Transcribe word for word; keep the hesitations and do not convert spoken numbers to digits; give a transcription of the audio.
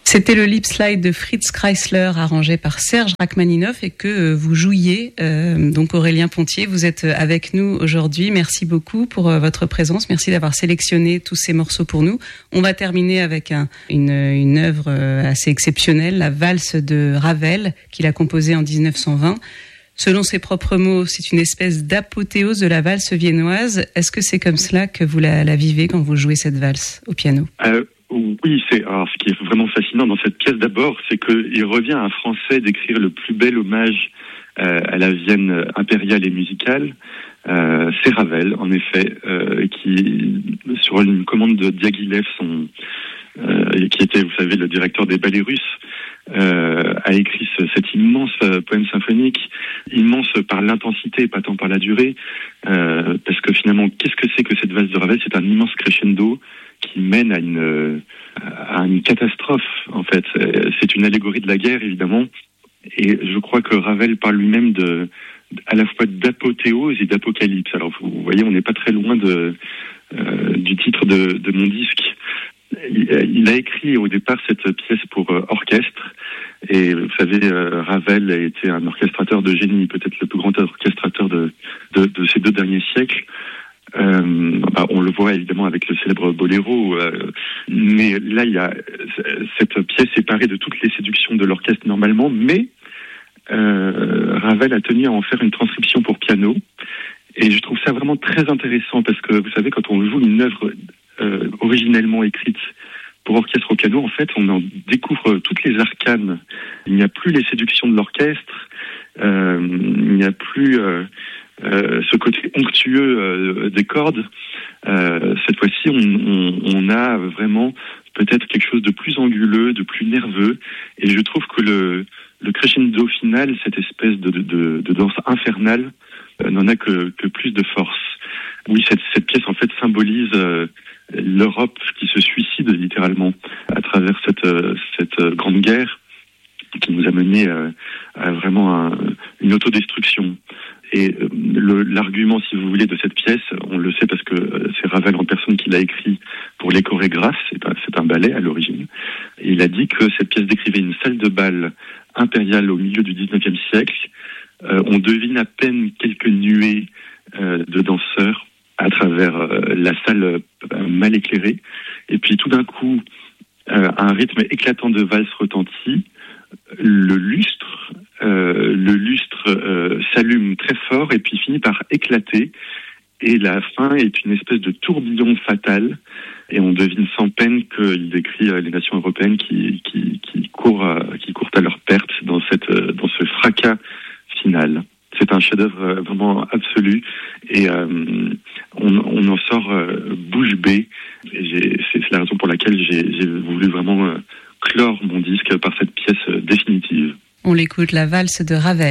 C'était le Lip Slide de Fritz Kreisler, arrangé par Serge Rachmaninoff, et que euh, vous jouiez. Euh, donc Aurélien Pontier, vous êtes avec nous aujourd'hui. Merci beaucoup pour euh, votre présence. Merci d'avoir sélectionné tous ces morceaux pour nous. On va terminer avec un, une, une œuvre euh, assez exceptionnelle, la valse de Ravel, qu'il a composée en dix-neuf cent vingt. Selon ses propres mots, c'est une espèce d'apothéose de la valse viennoise. Est-ce que c'est comme cela que vous la, la vivez quand vous jouez cette valse au piano ? euh... Oui, c'est alors ce qui est vraiment fascinant dans cette pièce d'abord, c'est qu'il revient à un Français d'écrire le plus bel hommage euh, à la Vienne impériale et musicale. Euh, c'est Ravel, en effet, euh, qui, sur une commande de Diaghilev, son, euh, qui était, vous savez, le directeur des ballets russes, euh, a écrit ce, cet immense euh, poème symphonique, immense par l'intensité et pas tant par la durée, euh, parce que finalement, qu'est-ce que c'est que cette valse de Ravel ? C'est un immense crescendo qui mène à une à une catastrophe, en fait. C'est une allégorie de la guerre, évidemment, et je crois que Ravel parle lui-même de à la fois d'apothéose et d'apocalypse. Alors vous voyez, on n'est pas très loin de euh, du titre de, de mon disque. Il, il a écrit au départ cette pièce pour euh, orchestre, et vous savez, euh, Ravel a été un orchestrateur de génie, peut-être le plus grand orchestrateur de de, de ces deux derniers siècles. Euh, bah, on le voit évidemment avec le célèbre Boléro, euh, mais là il y a cette pièce séparée de toutes les séductions de l'orchestre normalement, mais euh, Ravel a tenu à en faire une transcription pour piano, et je trouve ça vraiment très intéressant parce que vous savez, quand on joue une œuvre euh, originellement écrite pour orchestre au piano, en fait on en découvre toutes les arcanes. Il n'y a plus les séductions de l'orchestre, euh, il n'y a plus euh, Euh, ce côté onctueux euh, des cordes. Euh, cette fois-ci, on, on, on a vraiment peut-être quelque chose de plus anguleux, de plus nerveux, et je trouve que le, le crescendo final, cette espèce de, de, de danse infernale, euh, n'en a que, que plus de force. Oui, cette, cette pièce en fait symbolise euh, l'Europe qui se suicide littéralement à travers cette, euh, cette euh, grande guerre qui nous a mené euh, à vraiment un, une autodestruction. Et le, l'argument, si vous voulez, de cette pièce, on le sait parce que c'est Ravel en personne qui l'a écrit pour les chorégraphes, c'est un, c'est un ballet à l'origine. Et il a dit que cette pièce décrivait une salle de bal impériale au milieu du dix-neuvième siècle. Euh, on devine à peine quelques nuées euh, de danseurs à travers euh, la salle euh, mal éclairée. Et puis tout d'un coup, euh, un rythme éclatant de valse retentit. Le lustre, euh, le lustre euh, s'allume très fort et puis finit par éclater. Et la fin est une espèce de tourbillon fatal. Et on devine sans peine qu'il décrit euh, les nations européennes qui, qui, qui, courent à, qui courent à leur perte dans, cette, euh, dans ce fracas final. C'est un chef-d'œuvre vraiment absolu. Et euh, on, on en sort euh, bouche bée. Et j'ai, c'est, c'est la raison pour laquelle j'ai, j'ai voulu vraiment... Euh, clore mon disque par cette pièce définitive. On l'écoute, la valse de Ravel.